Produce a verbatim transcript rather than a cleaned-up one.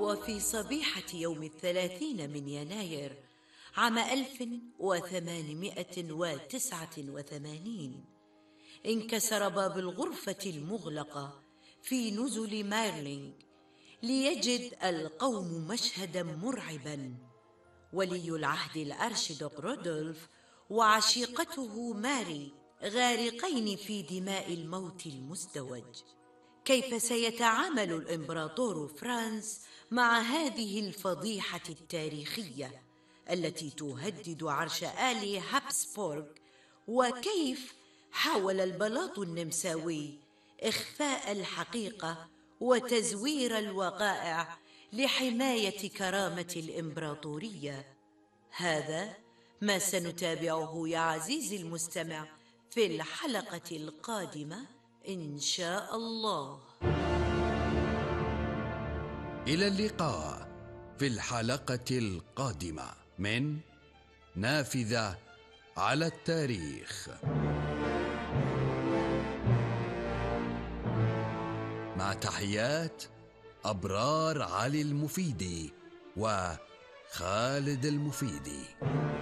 وفي صبيحة يوم الثلاثين من يناير عام ألف وثمانمائة وتسعة وثمانين انكسر باب الغرفة المغلقة في نزل مايرلينغ ليجد القوم مشهدا مرعبا. ولي العهد الأرشيدوك رودولف وعشيقته ماري غارقين في دماء الموت المزدوج. كيف سيتعامل الإمبراطور فرانس مع هذه الفضيحة التاريخية التي تهدد عرش آل هابسبورغ؟ وكيف حاول البلاط النمساوي إخفاء الحقيقة وتزوير الوقائع لحماية كرامة الإمبراطورية؟ هذا ما سنتابعه يا عزيزي المستمع في الحلقة القادمة إن شاء الله. إلى اللقاء في الحلقة القادمة من نافذة على التاريخ، مع تحيات أبرار علي المفيدي وخالد المفيدي.